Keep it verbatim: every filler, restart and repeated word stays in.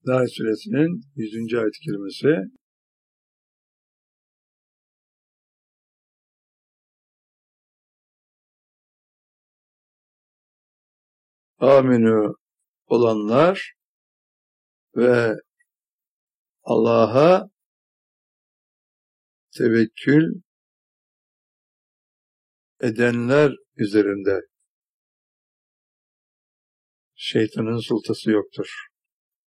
Nahl Suresinin yüzüncü ayet-i kerimesi. Aminü olanlar ve Allah'a tevekkül edenler üzerinde şeytanın sultası yoktur.